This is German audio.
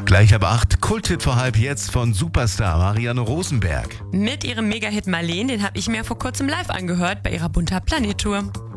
Gleich ab 8, Kulttipp vor halb jetzt von Superstar Marianne Rosenberg. Mit ihrem Mega-Hit Marleen, den habe ich mir vor kurzem live angehört bei ihrer Bunter Planet Tour.